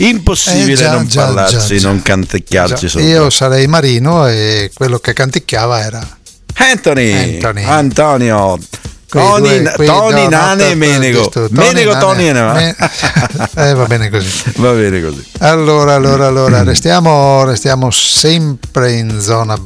impossibile non parlarsi, non canticchiarci sopra. Io sarei Marino e quello che canticchiava era Antonio. Tony, Nane e Menego. Menego, Tony e Nane. Va bene così. Va bene così. Allora, restiamo sempre in zona